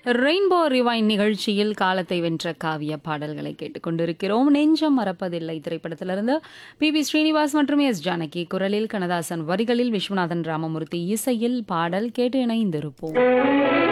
Rainbow ரிவைன் நிகழ்ச்சியில் காலத்தை வென்ற காவிய பாடல்களை கேட்டுக்கொண்டிருக்கிறோம். நெஞ்சம் மறப்பதில்லை திரைப்படத்திலிருந்து பி ஸ்ரீனிவாஸ் மற்றும் எஸ் ஜானகி குரலில், கண்ணதாசன் வரிகளில், விஸ்வநாதன் ராமமூர்த்தி இசையில் பாடல் கேட்டு இணைந்திருப்போம்.